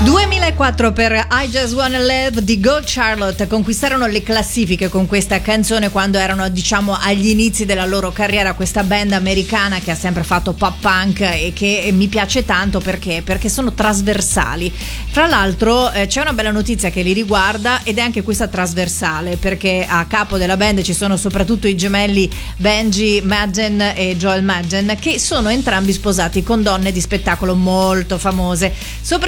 2004 per I Just Wanna Live di Gold Charlotte. Conquistarono le classifiche con questa canzone quando erano, diciamo, agli inizi della loro carriera, questa band americana che ha sempre fatto pop punk e che mi piace tanto perché sono trasversali. Fra l'altro c'è una bella notizia che li riguarda ed è anche questa trasversale, perché a capo della band ci sono soprattutto i gemelli Benji Madden e Joel Madden, che sono entrambi sposati con donne di spettacolo molto famose.